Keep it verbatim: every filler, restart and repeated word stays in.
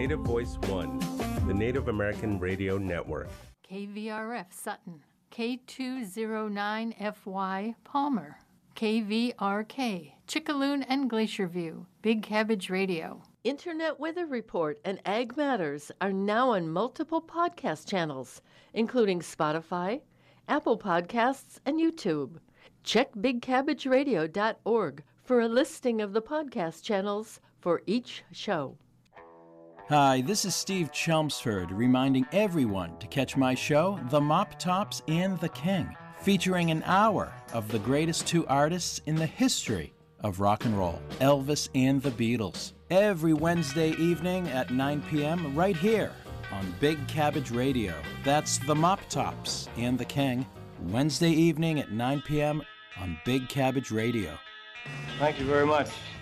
Native Voice One, the Native American Radio Network. K V R F Sutton, K two oh nine F Y Palmer, K V R K Chickaloon and Glacier View, Big Cabbage Radio. Internet Weather Report and Ag Matters are now on multiple podcast channels, including Spotify, Apple Podcasts, and YouTube. Check big cabbage radio dot org for a listing of the podcast channels for each show. Hi, this is Steve Chelmsford reminding everyone to catch my show, The Mop Tops and the King, featuring an hour of the greatest two artists in the history of rock and roll, Elvis and the Beatles, every Wednesday evening at nine p.m. right here on Big Cabbage Radio. That's The Mop Tops and the King, Wednesday evening at nine p.m. on Big Cabbage Radio. Thank you very much.